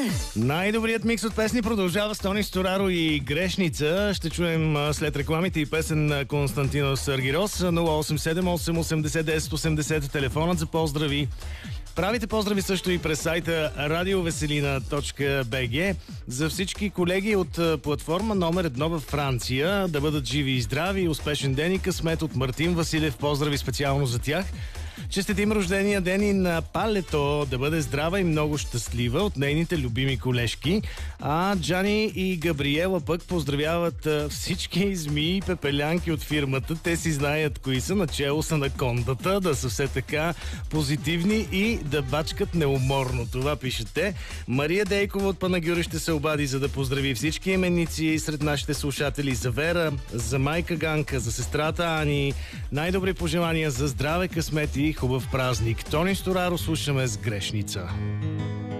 Най-добрият микс от песни продължава с Тони Стораро и Грешница. Ще чуем след рекламите и песен на Константинос Аргирос. 087 880 10 80 телефонът за поздрави. Правите поздрави също и през сайта radioveselina.bg за всички колеги от платформа номер 1 във Франция. Да бъдат живи и здрави. Успешен ден и късмет от Мартин Василев. Поздрави специално за тях. Честитим рождения ден и на Палето, да бъде здрава и много щастлива от нейните любими колежки. А Джани и Габриела пък поздравяват всички змии и пепелянки от фирмата. Те си знаят кои са, начело са на кондата, да са все така позитивни и да бачкат неуморно. Това пишете. Мария Дейкова от Панагюри ще се обади, за да поздрави всички именици сред нашите слушатели, за Вера, за майка Ганка, за сестрата Ани. Най-добри пожелания за здраве, късмет и хубав празник. Тони Стораро слушаме с Грешница.